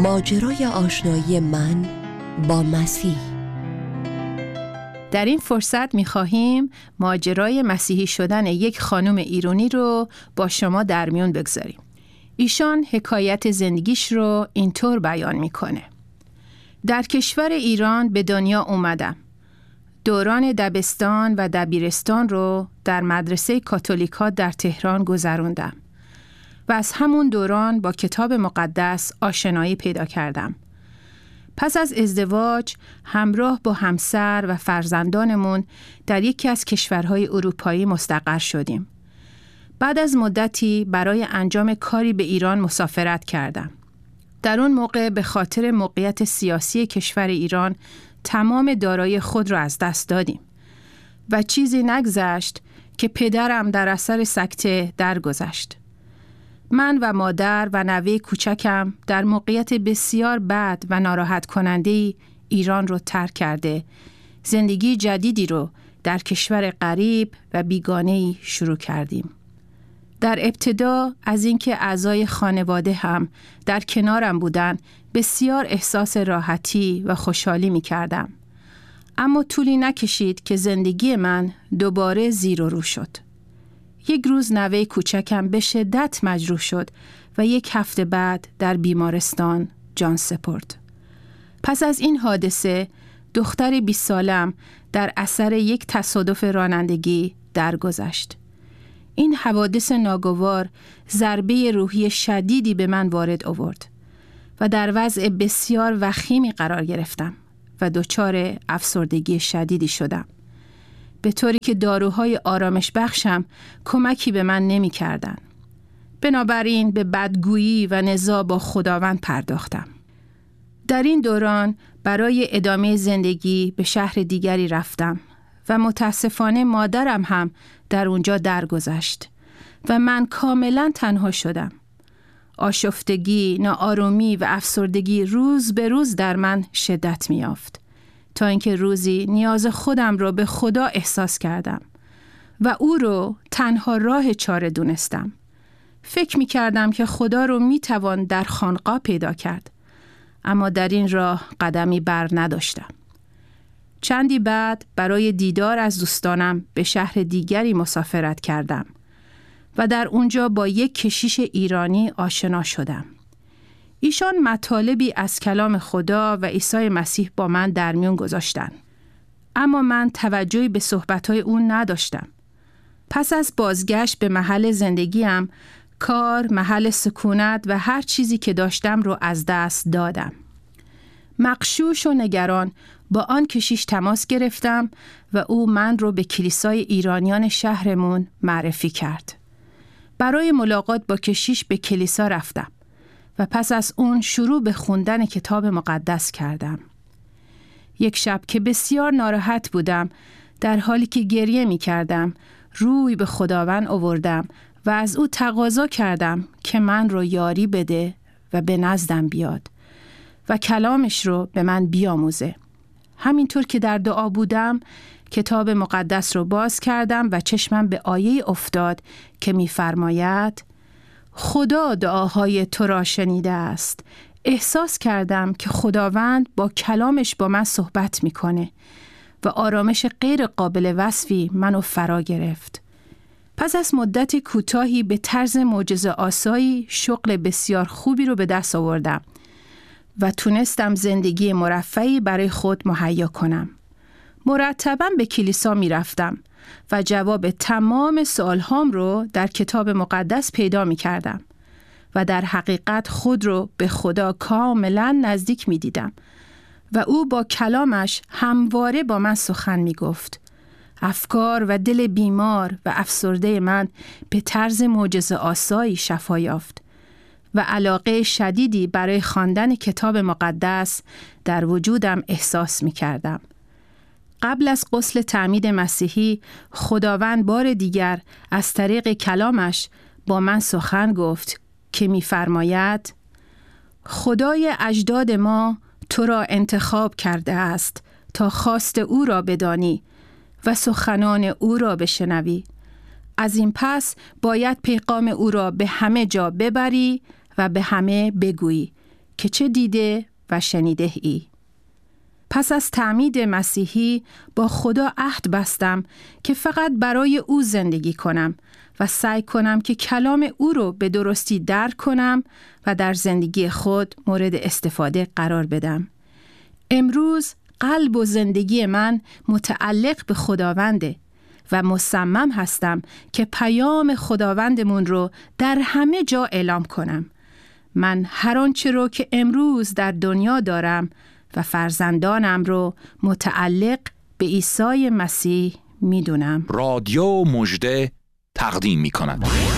ماجرای آشنایی من با مسیح. در این فرصت می‌خواهیم ماجرای مسیحی شدن یک خانم ایرانی رو با شما در میون بگذاریم. ایشان حکایت زندگیش رو اینطور بیان میکنه: در کشور ایران به دنیا اومدم. دوران دبستان و دبیرستان رو در مدرسه کاتولیکا در تهران گذروندم و از همون دوران با کتاب مقدس آشنایی پیدا کردم. پس از ازدواج همراه با همسر و فرزندانمون در یکی از کشورهای اروپایی مستقر شدیم. بعد از مدتی برای انجام کاری به ایران مسافرت کردم. در اون موقع به خاطر موقعیت سیاسی کشور ایران تمام دارایی خود را از دست دادیم و چیزی نگذشت که پدرم در اثر سکته درگذشت. من و مادر و نوه کوچکم در موقعیت بسیار بد و ناراحت کننده‌ای ایران رو ترک کرده زندگی جدیدی رو در کشور غریب و بیگانه‌ای شروع کردیم. در ابتدا از اینکه اعضای خانواده هم در کنارم بودن بسیار احساس راحتی و خوشحالی می کردم. اما طولی نکشید که زندگی من دوباره زیر و رو شد. یک روز نوه کوچکم به شدت مجروح شد و یک هفته بعد در بیمارستان جان سپرد. پس از این حادثه دختر 20 سالم در اثر یک تصادف رانندگی درگذشت. این حوادث ناگوار ضربه روحی شدیدی به من وارد آورد و در وضع بسیار وخیمی قرار گرفتم و دچار افسردگی شدیدی شدم، به طوری که داروهای آرامش بخشم کمکی به من نمی کردن. بنابراین به بدگویی و نزاع با خداوند پرداختم. در این دوران برای ادامه زندگی به شهر دیگری رفتم و متاسفانه مادرم هم در اونجا درگذشت و من کاملا تنها شدم. آشفتگی، ناآرومی و افسردگی روز به روز در من شدت می‌یافت تا اینکه روزی نیاز خودم رو به خدا احساس کردم و او رو تنها راه چاره دونستم. فکر می‌کردم که خدا رو می‌توان در خانقاه پیدا کرد، اما در این راه قدمی بر نداشتم. چندی بعد برای دیدار از دوستانم به شهر دیگری مسافرت کردم و در اونجا با یک کشیش ایرانی آشنا شدم. ایشان مطالبی از کلام خدا و عیسی مسیح با من در میون گذاشتن، اما من توجهی به صحبت‌های اون نداشتم. پس از بازگشت به محل زندگیم، کار، محل سکونت و هر چیزی که داشتم رو از دست دادم. مغشوش و نگران با آن کشیش تماس گرفتم و او من رو به کلیسای ایرانیان شهرمون معرفی کرد. برای ملاقات با کشیش به کلیسا رفتم و پس از اون شروع به خوندن کتاب مقدس کردم. یک شب که بسیار ناراحت بودم، در حالی که گریه می کردم، روی به خداوند آوردم و از او تقاضا کردم که من رو یاری بده و به نزدم بیاد و کلامش رو به من بیاموزه. همینطور که در دعا بودم، کتاب مقدس رو باز کردم و چشمم به آیه افتاد که می‌فرماید: خدا دعاهای تو را شنیده است. احساس کردم که خداوند با کلامش با من صحبت می‌کنه و آرامش غیر قابل وصفی منو فرا گرفت. پس از مدت کوتاهی به طرز معجزه‌آسایی شغل بسیار خوبی رو به دست آوردم و تونستم زندگی مرفهی برای خود مهیا کنم. مرتباً به کلیسا می رفتم و جواب تمام سوالهام رو در کتاب مقدس پیدا می کردم و در حقیقت خود رو به خدا کاملاً نزدیک می دیدم و او با کلامش همواره با من سخن می گفت. افکار و دل بیمار و افسرده من به طرز معجزه‌آسایی شفا یافت و علاقه شدیدی برای خواندن کتاب مقدس در وجودم احساس می کردم. قبل از غسل تعمید مسیحی، خداوند بار دیگر از طریق کلامش با من سخن گفت که می فرماید: خدای اجداد ما تو را انتخاب کرده است تا خواست او را بدانی و سخنان او را بشنوی. از این پس باید پیغام او را به همه جا ببری و به همه بگویی که چه دیده و شنیده ای. پس از تعمید مسیحی با خدا عهد بستم که فقط برای او زندگی کنم و سعی کنم که کلام او رو به درستی درک کنم و در زندگی خود مورد استفاده قرار بدم. امروز قلب و زندگی من متعلق به خداونده و مصمم هستم که پیام خداوندمون رو در همه جا اعلام کنم. من هر آنچه رو که امروز در دنیا دارم و فرزندانم رو متعلق به عیسی مسیح میدونم. رادیو مژده تقدیم می‌کند.